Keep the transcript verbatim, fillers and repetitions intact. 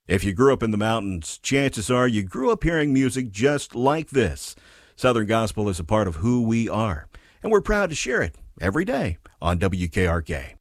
If you grew up in the mountains, chances are you grew up hearing music just like this. Southern Gospel is a part of who we are, and we're proud to share it every day on W K R K.